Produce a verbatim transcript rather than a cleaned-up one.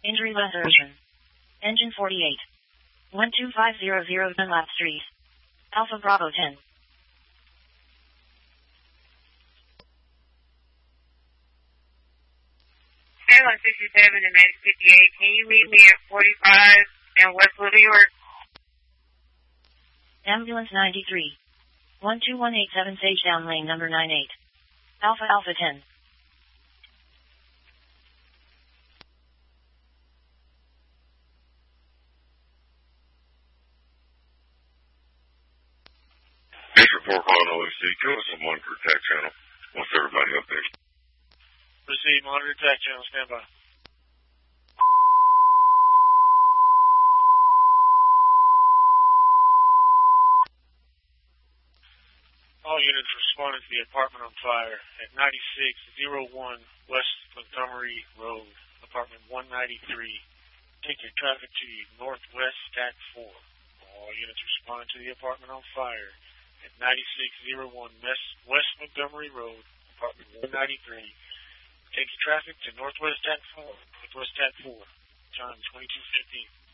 Injury resolution. Engine forty-eight. one two five zero zero Dunlap Street. Alpha Bravo ten. one sixty-seven and Max fifty-eight. Can you meet me at forty-five in Westwood, New York? Ambulance ninety-three. one two one eight seven Sage Down Lane number ninety-eight. Alpha Alpha ten. This report calling O S C. Give us a monitor attack channel. What's everybody up there? Receive monitor attack channel. Stand by. All units responding to the apartment on fire at ninety-six oh one West Montgomery Road, apartment one ninety-three. Take your traffic to Northwest Stack four. All units responding to the apartment on fire at ninety-six oh one West Montgomery Road, apartment one ninety-three. Take your traffic to Northwest Stack four. Northwest Stack four. Time twenty-two fifteen.